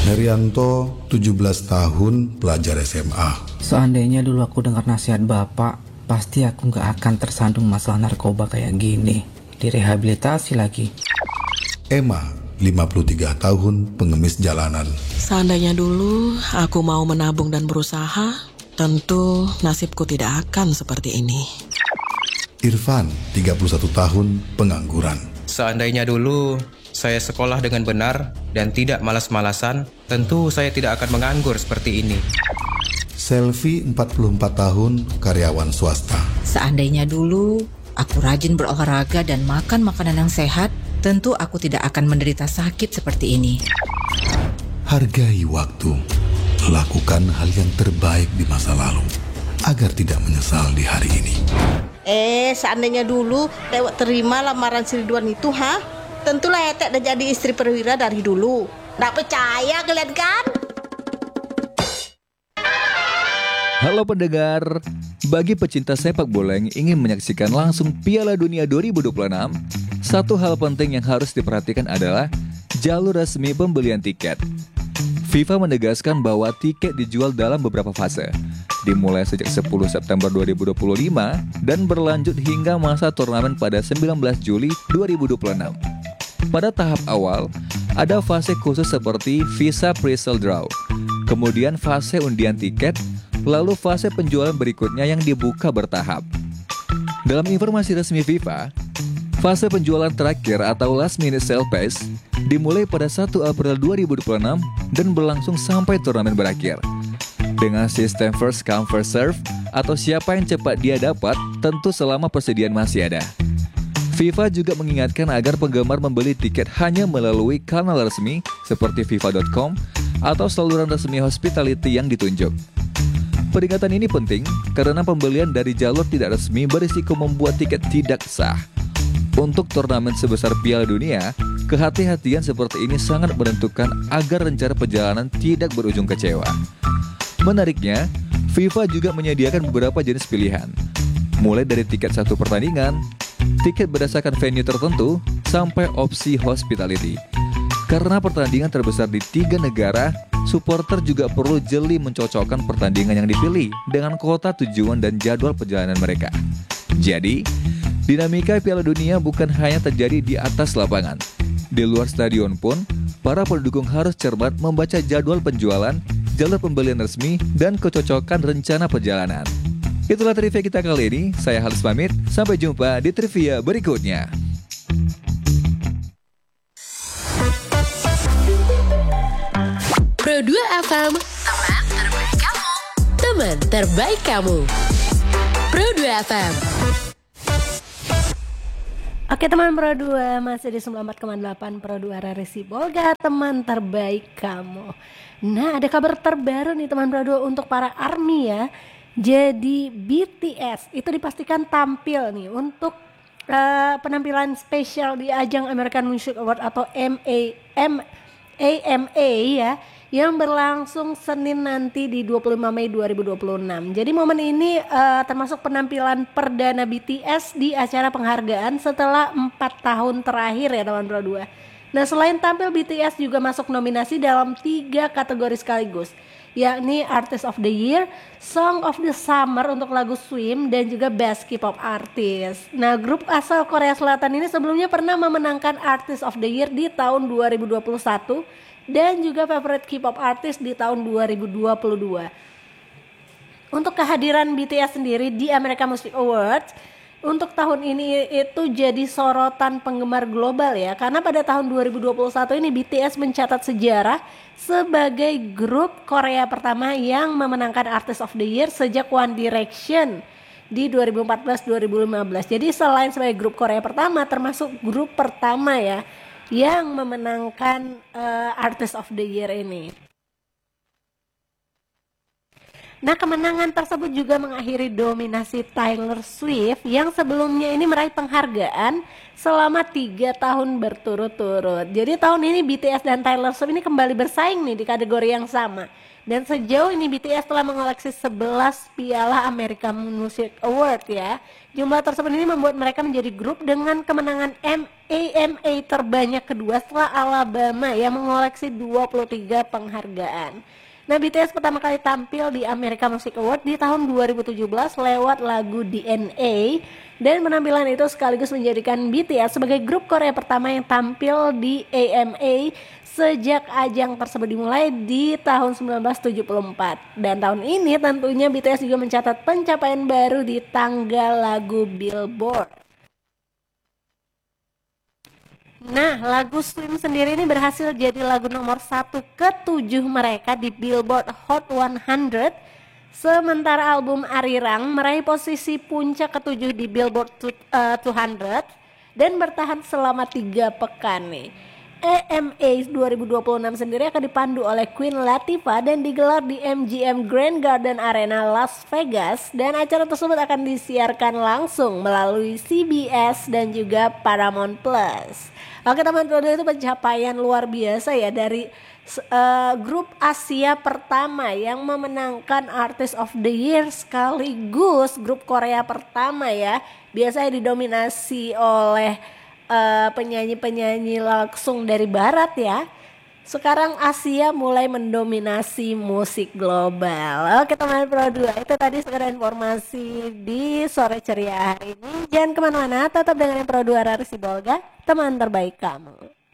Herianto, 17 tahun, pelajar SMA. Seandainya dulu aku dengar nasihat bapak, pasti aku gak akan tersandung masalah narkoba kayak gini. Direhabilitasi lagi. Emma, 53 tahun, pengemis jalanan. Seandainya dulu aku mau menabung dan berusaha, tentu nasibku tidak akan seperti ini. Irfan, 31 tahun, pengangguran. Seandainya dulu saya sekolah dengan benar dan tidak malas-malasan, tentu saya tidak akan menganggur seperti ini. Selvi, 44 tahun, karyawan swasta. Seandainya dulu aku rajin berolahraga dan makan makanan yang sehat, tentu aku tidak akan menderita sakit seperti ini. Hargai waktu. Lakukan hal yang terbaik di masa lalu agar tidak menyesal di hari ini. Seandainya dulu lewat terima lamaran si Ridwan itu, tentulah Etek udah jadi istri perwira dari dulu. Nggak percaya kalian kan? Halo pendengar, bagi pecinta sepak bola yang ingin menyaksikan langsung Piala Dunia 2026, satu hal penting yang harus diperhatikan adalah jalur resmi pembelian tiket. FIFA menegaskan bahwa tiket dijual dalam beberapa fase, dimulai sejak 10 September 2025 dan berlanjut hingga masa turnamen pada 19 Juli 2026. Pada tahap awal, ada fase khusus seperti visa pre-sale draw, kemudian fase undian tiket, lalu fase penjualan berikutnya yang dibuka bertahap. Dalam informasi resmi FIFA, fase penjualan terakhir atau last minute sale pass dimulai pada 1 April 2026 dan berlangsung sampai turnamen berakhir. Dengan sistem first come first serve atau siapa yang cepat dia dapat, tentu selama persediaan masih ada. FIFA juga mengingatkan agar penggemar membeli tiket hanya melalui kanal resmi seperti FIFA.com atau saluran resmi hospitality yang ditunjuk. Peringatan ini penting karena pembelian dari jalur tidak resmi berisiko membuat tiket tidak sah. Untuk turnamen sebesar Piala Dunia, kehati-hatian seperti ini sangat menentukan agar rencana perjalanan tidak berujung kecewa. Menariknya, FIFA juga menyediakan beberapa jenis pilihan, mulai dari tiket satu pertandingan, tiket berdasarkan venue tertentu, sampai opsi hospitality. Karena pertandingan terbesar di 3 negara, supporter juga perlu jeli mencocokkan pertandingan yang dipilih dengan kota tujuan dan jadwal perjalanan mereka. Jadi, dinamika Piala Dunia bukan hanya terjadi di atas lapangan. Di luar stadion pun, para pendukung harus cermat membaca jadwal penjualan, jalur pembelian resmi, dan kecocokan rencana perjalanan. Itulah trivia kita kali ini. Saya Halis pamit. Sampai jumpa di trivia berikutnya. Pro 2 FM, teman terbaik kamu. Teman terbaik kamu. Pro 2 FM. Oke teman Pro 2, masih di 94,8 Pro 2 Rarisi Bolga, teman terbaik kamu. Nah, ada kabar terbaru nih teman Pro 2 untuk para ARMY ya. Jadi BTS itu dipastikan tampil nih untuk penampilan spesial di ajang American Music Award atau AMA ya, yang berlangsung Senin nanti di 25 Mei 2026. Jadi momen ini termasuk penampilan perdana BTS di acara penghargaan setelah 4 tahun terakhir ya teman Pro 2. Nah, selain tampil, BTS juga masuk nominasi dalam 3 kategori sekaligus, yakni Artist of the Year, Song of the Summer untuk lagu Swim, dan juga Best K-pop Artist. Nah, grup asal Korea Selatan ini sebelumnya pernah memenangkan Artist of the Year di tahun 2021 dan juga Favorite K-pop Artist di tahun 2022. Untuk kehadiran BTS sendiri di American Music Awards untuk tahun ini itu jadi sorotan penggemar global ya, karena pada tahun 2021 ini BTS mencatat sejarah sebagai grup Korea pertama yang memenangkan Artist of the Year sejak One Direction di 2014-2015. Jadi selain sebagai grup Korea pertama, termasuk grup pertama ya yang memenangkan Artist of the Year ini. Nah, kemenangan tersebut juga mengakhiri dominasi Taylor Swift yang sebelumnya ini meraih penghargaan selama 3 tahun berturut-turut. Jadi tahun ini BTS dan Taylor Swift ini kembali bersaing nih di kategori yang sama. Dan sejauh ini BTS telah mengoleksi 11 piala American Music Award ya. Jumlah tersebut ini membuat mereka menjadi grup dengan kemenangan AMA terbanyak kedua setelah Alabama yang mengoleksi 23 penghargaan. Nah, BTS pertama kali tampil di American Music Award di tahun 2017 lewat lagu DNA, dan penampilan itu sekaligus menjadikan BTS sebagai grup Korea pertama yang tampil di AMA sejak ajang tersebut dimulai di tahun 1974. Dan tahun ini tentunya BTS juga mencatat pencapaian baru di tangga lagu Billboard. Nah, lagu Swim sendiri ini berhasil jadi lagu nomor 1 ke-7 mereka di Billboard Hot 100. Sementara album Arirang meraih posisi puncak ke-7 di Billboard 200 dan bertahan selama 3 pekan nih. AMA 2026 sendiri akan dipandu oleh Queen Latifah dan digelar di MGM Grand Garden Arena Las Vegas, dan acara tersebut akan disiarkan langsung melalui CBS dan juga Paramount Plus. Oke teman-teman, itu pencapaian luar biasa ya dari grup Asia pertama yang memenangkan Artist of the Year sekaligus grup Korea pertama ya. Biasanya didominasi oleh penyanyi-penyanyi langsung dari barat ya. Sekarang Asia mulai mendominasi musik global. Oke teman Pro 2, itu tadi sekedar informasi di sore ceria hari ini. Jangan kemana-mana, tetap dengan Pro 2 Rari Sibolga, teman terbaik kamu.